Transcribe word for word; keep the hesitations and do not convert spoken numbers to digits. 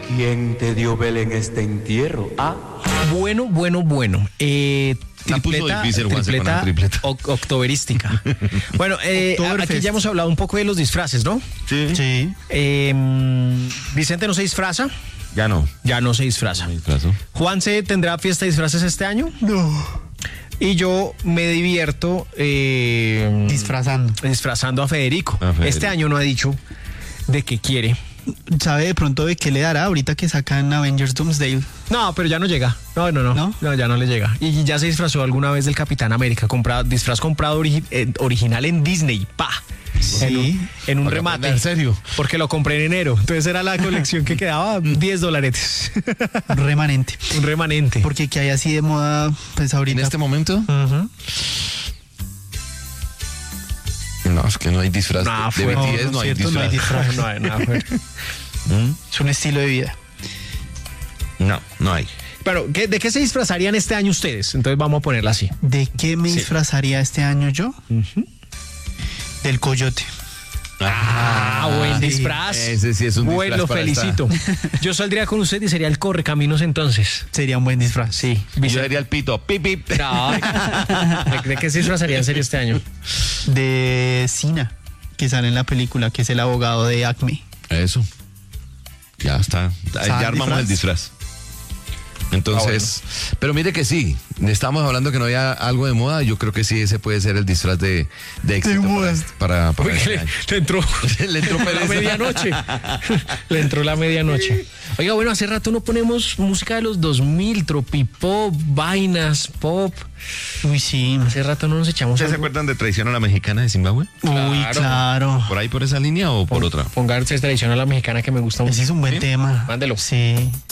¿Quién te dio vela en este entierro? Ah. Bueno, bueno, bueno. Eh, La puso tripleta, difícil, Juanse, con la tripleta, tripleta. oc- octoberística. Bueno, eh, Oktoberfest. aquí ya hemos hablado un poco de los disfraces, ¿no? Sí. Sí. Eh, Vicente no se disfraza, Ya no. ya no se disfraza. Me disfrazo. Juanse tendrá fiesta de disfraces este año No. y yo me divierto eh, Disfrazando. disfrazando a Federico. A Federico. Este año no ha dicho de qué quiere. ¿Sabe de pronto de qué le dará ahorita que sacan Avengers Doomsday? No, pero ya no llega. No, no, no. ¿No? No, ya no le llega. Y ya se disfrazó alguna vez del Capitán América. Comprado, disfraz comprado ori- eh, original en Disney. Pa. Sí. En un, en un Para remate. aprender, ¿en serio? Porque lo compré en enero. Entonces era la colección que quedaba diez dolaretes. Remanente. Un remanente. Porque que hay así de moda, pues ahorita. ¿En este momento? Ujú. No, es que no hay disfraz. No, de fue- B T S no, no, no hay es cierto, no hay disfraz. disfraz. No hay nada fuerte. ¿Mm? Es un estilo de vida. No, no hay. Pero, ¿qué- ¿de qué se disfrazarían este año ustedes? Entonces vamos a ponerla así. ¿De qué me Sí. disfrazaría este año yo? Del coyote. Ah, buen sí. disfraz. Ese sí es un Bueno, disfraz para felicito. Yo saldría con usted y sería el correcaminos entonces. Sería un buen disfraz. Sí. Yo diría el pito. Pip, pip. No. ¿De, de qué se disfrazaría en serio este año? De Cena, que sale en la película, que es el abogado de Acme. Eso. Ya está. ¿Sabe Ya el armamos disfraz? el disfraz. Entonces, pero mire que sí, estamos hablando que no había algo de moda, yo creo que sí, ese puede ser el disfraz de, de éxito moda. para, para, para Porque este le, año. le entró, Le entró la pereza. medianoche. Le entró la medianoche. Oiga, bueno, hace rato no ponemos música de los dos mil, tropipop, vainas, pop. Uy, sí. Hace rato no nos echamos ¿Ustedes se algo. acuerdan de Traición a la Mexicana de Zimbabue? Uy, Claro. claro. ¿Por ahí por esa línea o por otra? Pongarse tradición a la mexicana que me gusta mucho. Ese es un buen ¿Sí? tema. Mándelo. Sí.